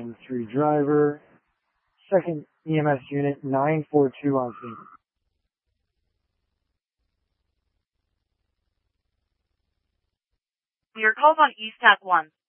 993 driver, second EMS unit 942 on scene. Your call's on ESTAT 1.